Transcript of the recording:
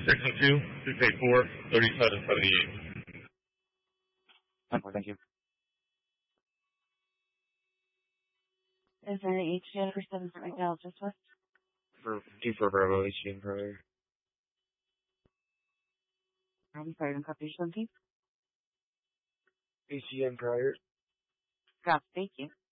Section 2, 684, 3778. Thank you. Is there an HGN for 7 for McDowell's West? For 24 Bravo, HGN prior. I'm sorry, don't copy 17. HGN prior. Got thank you.